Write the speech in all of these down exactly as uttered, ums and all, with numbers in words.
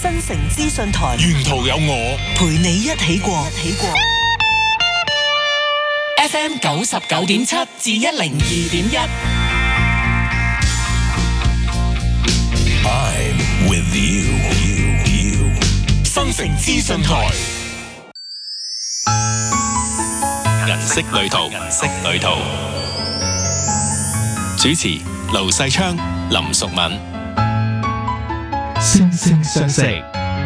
新城資訊台， 沿途有我陪你一起過。一起過 F M 九十九點七至一零二點一。 I'm with you, you, you. 新城資訊台，銀色旅途，銀色旅途。主持：盧世昌、林淑敏。 星聲相識。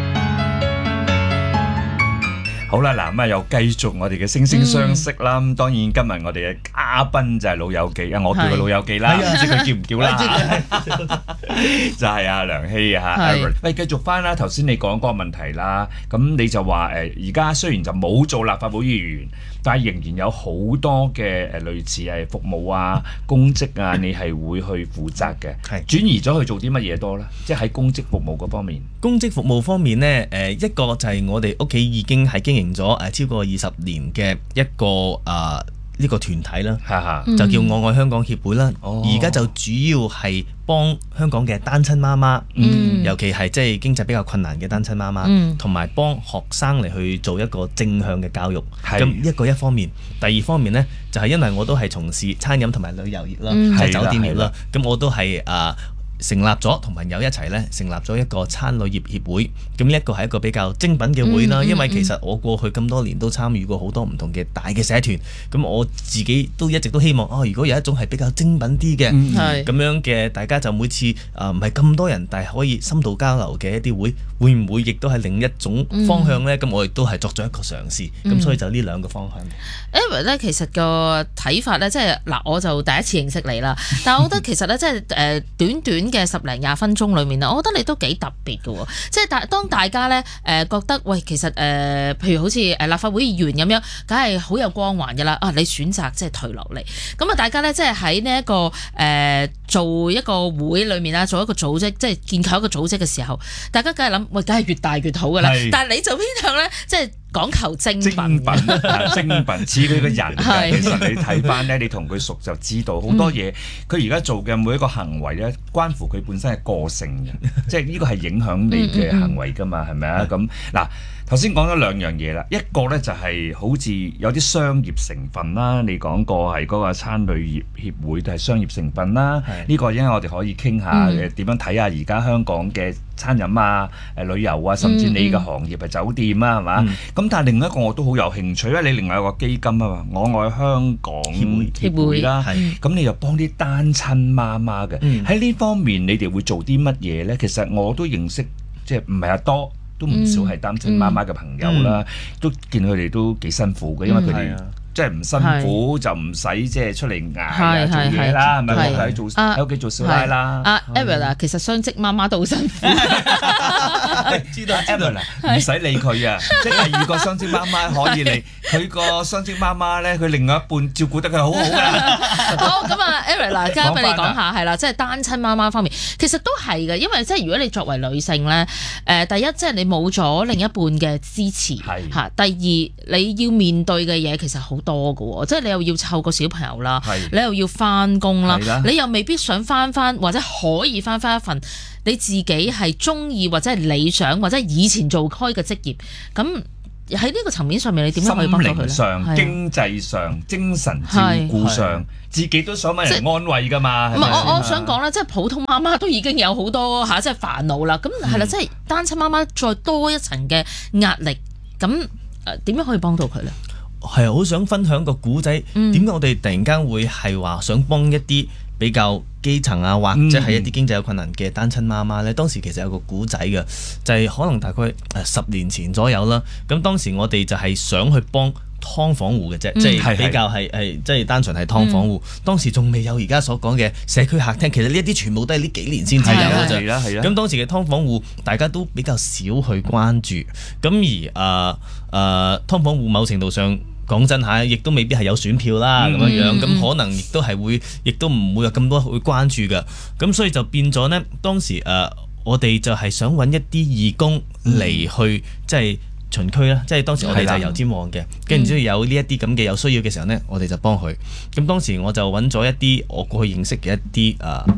好啦，嗱咁啊，又繼續我哋嘅星聲相識啦。咁、嗯、當然今日我哋嘅嘉賓就係老友記啊，我叫佢老友記啦，唔知佢叫唔叫啦。就係阿梁熙啊嚇 Aaron。喂，繼續翻啦，頭先你講嗰個問題啦，咁你就話誒，而家雖然就冇做立法會議員，但係仍然有好多嘅誒類似係服務啊、公職啊，你係會去負責嘅。係轉移咗去做啲乜嘢多咧？即係喺公職服務嗰方面。 公職服務方面咧，誒一個就係我哋屋企已經係經營咗誒超過二十年嘅一個啊呢個團體啦，就叫我愛香港協會啦。而家就主要係幫香港嘅單親媽媽，嗯、尤其係即係經濟比較困難嘅單親媽媽，同埋幫學生嚟去做一個正向嘅教育。咁一個一方面，第二方面呢，就係、是、因為我都係從事餐飲同埋旅遊業啦，即係、嗯、酒店業啦。咁我都係啊。成立咗同朋友一齊咧，成立咗一個餐旅業協會。咁呢一個係一個比較精品嘅會啦、嗯嗯，因為其實我過去咁多年都參與過好多唔同嘅大嘅社團。咁我自己都一直都希望，哦，如果有一種係比較精品啲嘅，咁、嗯、樣嘅大家就每次啊唔係咁多人，但係可以深度交流嘅一啲會，會唔會亦都係另一種方向呢？咁、嗯、我亦都係作咗一個嘗試。咁、嗯、所以就呢兩個方向。 Eric 咧，其實個睇法咧，即係嗱，我就第一次認識你啦。但係我覺得其實咧，即係誒短短嘅十零廿分鐘裏面咧，我覺得你都幾特別嘅喎。即係大當大家咧誒、呃、覺得喂，其實誒、呃、譬如好似誒立法會議員咁樣，梗係好有光環嘅啦。啊，你選擇即係退落嚟，咁啊大家咧即係喺呢一個誒、呃、做一個會裏面啦，做一個組織，即係建構一個組織嘅時候，大家梗係諗喂，梗係越大越好嘅啦。但係你就偏向咧，即係講求精品，精品， 精品似佢個人嘅。其實你睇翻咧，你同佢熟就知道好多嘢。佢而家做嘅每一個行為咧，關乎佢本身嘅個性嘅，即係呢個係影響你嘅行為㗎嘛，係咪啊？咁嗱。頭先講咗兩樣嘢啦，一個咧就係好似有啲商業成分啦，你講過係嗰個餐旅業協會都係商業成分啦。呢個因為我哋可以傾下誒點樣睇下而家香港嘅餐飲啊、誒旅遊啊，甚至你嘅行業係酒店啊，係嘛？咁但係另一個我都好有興趣，因為你另外有個基金啊嘛，我愛香港協會啦，咁你又幫啲單親媽媽嘅，喺呢方面你哋會做啲乜嘢咧？其實我都認識，即係唔係啊多。都唔少係單親媽媽嘅朋友啦、嗯嗯，都見佢哋都幾辛苦嘅，因為佢哋即係唔辛苦就唔使即係出嚟捱做嘢啦，係咪？喺做喺屋企做少奶啦。 阿 Aaron 啊，其實雙職媽媽都好辛苦。 知道 Aaron 啊，唔使理佢啊，即係第二個雙職媽媽可以嚟，佢個雙職媽媽咧，佢另外一半照顧得佢好好㗎。 好咁啊 ，Aaron 嗱，交俾你講下係啦，即係單親媽媽方面，其實都係嘅，因為即係如果你作為女性咧，誒第一即係你冇咗另一半嘅支持嚇，第二你要面對嘅嘢其實好多㗎喎，即係你又要湊個小朋友啦，你又要翻工啦，你又未必想翻翻或者可以翻翻一份你自己係中意或者係理想或者以前做開嘅職業，咁喺呢個層面上面你點樣可以幫到佢咧？心靈上、經濟上、精神照顧上，自己都想揾人安慰㗎嘛。唔係我我想講咧，即係普通媽媽都已經有好多嚇，即係煩惱啦。咁係啦，即係單親媽媽再多一層嘅壓力，咁誒點樣可以幫到佢咧？ 係好想分享個古仔，點解我哋突然間會係話想幫一啲比較基層啊，或者係一啲經濟有困難嘅單親媽媽呢？當時其實有個古仔嘅，就係、是、可能大概十年前左右啦。咁當時我哋就係想去幫劏房戶嘅啫，即、嗯、係、就是、比較係係即係單純係劏房戶。嗯、當時仲未有而家所講嘅社區客廳，其實呢一啲全部都係呢幾年先至有嘅啫。咁當時嘅劏房戶大家都比較少去關注，咁而誒誒、呃呃、劏房戶某程度上。講真下，亦都未必係有選票啦，咁、嗯、樣樣，咁、嗯、可能亦都係會，亦都唔會有咁多會關注嘅。咁所以就變咗呢，當時誒、呃，我哋就係想揾一啲義工嚟去，嗯、即係巡區啦。即係當時我哋就係油尖旺嘅，跟住之後有呢一啲咁嘅有需要嘅時候呢，我哋就幫佢。咁當時我就揾咗一啲我過去認識嘅一啲誒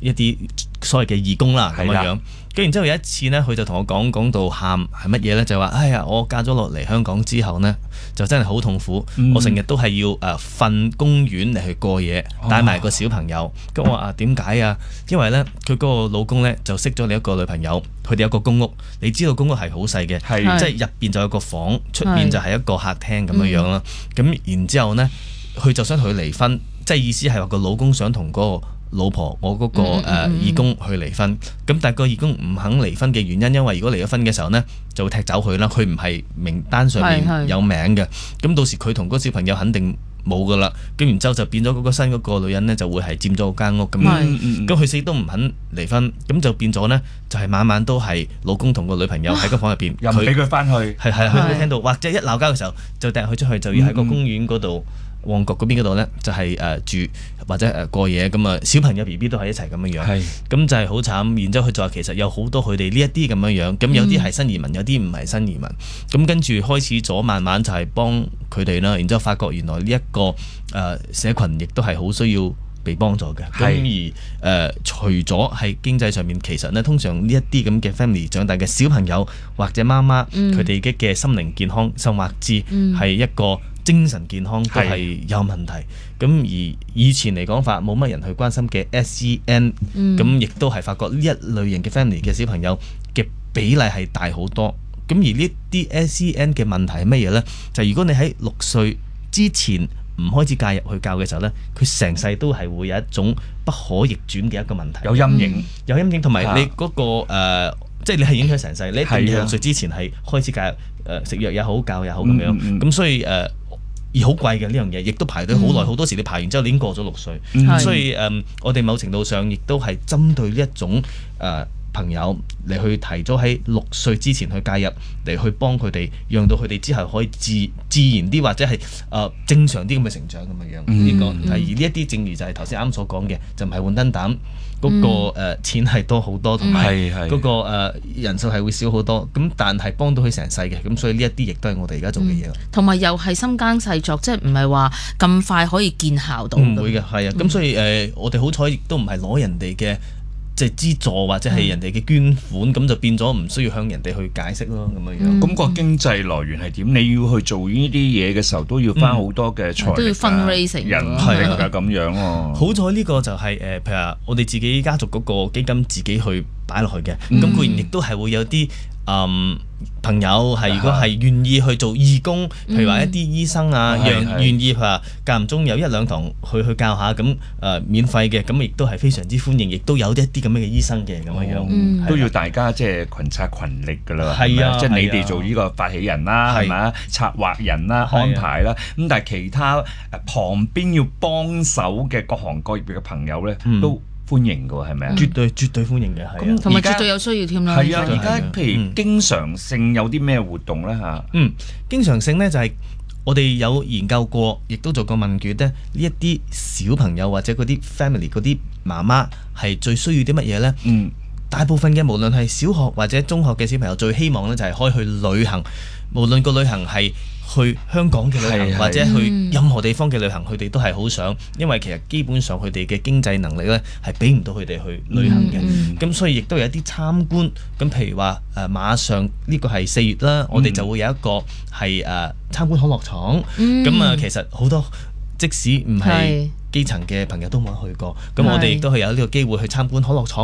一啲所謂嘅義工啦咁樣樣。跟然之後有一次呢，佢就同我講講到喊係乜嘢呢？就話哎呀，我嫁咗落嚟香港之後呢，就真係好痛苦。嗯、我成日都係要誒瞓公園嚟去過夜，帶埋個小朋友。咁、哦、我話啊點解啊？因為呢，佢嗰個老公呢，就識咗你一個女朋友，佢哋有個公屋。你知道公屋係好細嘅，即係入邊就有個房，出面就係一個客廳咁樣樣啦。咁、嗯、然之後呢，佢就想同佢離婚，即係意思係話個老公想同嗰個老婆我嗰、嗰個誒、嗯呃、義工去離婚，咁但係個義工唔肯離婚嘅原因，因為如果離咗婚嘅時候呢，就會踢走佢啦，佢唔係名單上面有名嘅，咁到時佢同嗰個小朋友肯定冇噶啦，咁然之後就變咗嗰個新嗰個女人呢，就會係佔咗嗰間屋咁樣，咁佢死都唔肯離婚，咁就變咗呢，就係、是、晚晚都係老公同個女朋友喺個房入邊， 又唔俾佢翻去，係係佢會聽到，或者一鬧交嘅時候就掟佢出去，就要喺個公園嗰度。嗯旺角嗰邊嗰度呢，就係、是、誒、呃、住或者誒、呃、過夜咁啊，小朋友 B B 都係一齊咁樣樣，咁就係好慘。然之後佢就話其實有好多佢哋呢一啲咁樣樣，咁有啲係新移民，有啲唔係新移民。咁跟住開始咗，慢慢就係幫佢哋啦。然之後發覺原來呢、這、一個誒、呃、社群亦都係好需要被幫助嘅。咁而誒、呃、除咗係經濟上面，其實呢，通常呢一啲咁嘅 family 長大嘅小朋友或者媽媽，佢哋嘅嘅心靈健康，甚或至係一個精神健康都係有問題，咁而以前嚟講法冇乜人去關心嘅 S E N， 咁亦都係發覺呢一類型嘅 family 嘅小朋友嘅比例係大好多。咁而呢啲 S E N 嘅問題係乜嘢呢？就係、如果你喺六歲之前唔開始介入去教嘅時候呢，佢成世都係會有一種不可逆轉嘅一個問題， 有陰影， 有陰影，同埋你嗰、嗰個誒、呃，即係你係影響成世。你一定要六歲之前係開始介入誒食藥也好，教也好咁樣。咁、嗯嗯、所以誒。呃而好貴嘅呢樣嘢，亦都排隊好耐，好、嗯、多時你排完之後你已經過咗六歲，嗯、所以誒、嗯，我哋某程度上亦都係針對呢一種誒、呃、朋友嚟去提咗喺六歲之前去介入，嚟去幫佢哋，讓到佢哋之後可以自自然啲或者係誒、呃、正常啲咁嘅成長咁嘅樣。呢、嗯這個係而呢一啲正如就係頭先啱所講嘅，就唔係換燈膽。嗰、那個誒、呃、錢係多好多，同埋嗰個、呃、人數係會少好多，咁但係幫到佢成世嘅，咁所以呢一啲亦都係我哋而家做嘅嘢。 同埋又係深耕細作，即係唔係話咁快可以見效到。 唔會嘅，係啊，咁、嗯、所以誒、呃，我哋好彩亦都唔係攞人哋嘅。即係資助或者係人哋嘅捐款，咁、嗯、就變咗唔需要向人哋去解釋咯，咁樣樣。咁、嗯、個經濟來源係點？你要去做呢啲嘢嘅時候，都要翻好多嘅財力、啊嗯、都要 fundraising 人力㗎咁樣喎。好彩呢個就係、是、誒，譬如話我哋自己家族嗰個基金自己去擺落去嘅，咁固然亦都係會有啲。嗯，朋友係如果係願意去做義工，嗯、譬如話一啲醫生啊，讓、嗯、願意譬如話間唔中有一兩堂去去教下，咁誒、呃、免費嘅，咁亦都係非常之歡迎，亦都有一啲咁樣嘅醫生嘅咁樣樣，嗯、都要大家即係群策群力㗎啦，係啊，即係、就是、你哋做呢個發起人啦，係咪啊？策劃人啦，安排啦，咁但係其他誒旁邊要幫手嘅各行各業嘅朋友咧，嗯、都歡迎嘅喎，係咪啊？絕對絕對歡迎嘅，係啊，同埋絕對有需要添啦。係啊，而家譬如經常性有啲咩活動咧嚇？嗯，經常性咧就係我哋有研究過，亦都做過問卷咧。呢一啲小朋友或者嗰啲 family 嗰啲媽媽係最需要啲乜嘢咧？嗯，大部分嘅無論係小學或者中學嘅小朋友，最希望咧就係可以去旅行，無論個旅行係去香港嘅旅行，或者去任何地方嘅旅行，佢哋都係好想，因為其實基本上佢哋嘅經濟能力咧係俾唔到佢哋去旅行嘅。咁、嗯、所以亦都有一啲參觀，咁譬如話誒、呃、馬上呢個係四月啦，我哋就會有一個係誒、呃、參觀可樂廠。咁、嗯、啊，其實好多即使唔係基層嘅朋友都冇去過，咁我哋亦都係有呢個機會去參觀可樂廠。